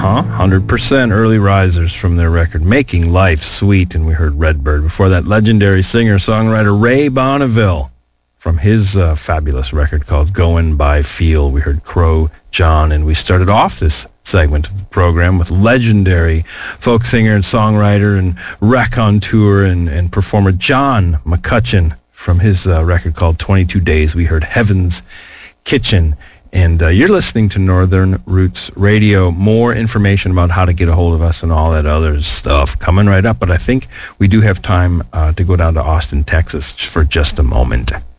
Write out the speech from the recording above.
100% early risers from their record Making Life Sweet, and we heard Redbird. Before that, legendary singer-songwriter Ray Bonneville from his fabulous record called Goin' by Feel. We heard Crow John, and we started off this segment of the program with legendary folk singer and songwriter and raconteur and performer John McCutcheon from his record called 22 Days. We heard Heaven's Kitchen. And you're listening to Northern Roots Radio. More information about how to get a hold of us and all that other stuff coming right up. But I think we do have time to go down to Austin, Texas for just a moment.